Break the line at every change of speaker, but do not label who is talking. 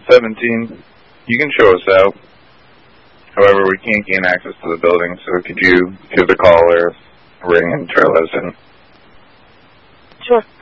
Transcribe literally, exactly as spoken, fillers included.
seventeen. You can show us out. However, we can't gain access to the building, so could you give the call or ring and try to let us in?
Sure.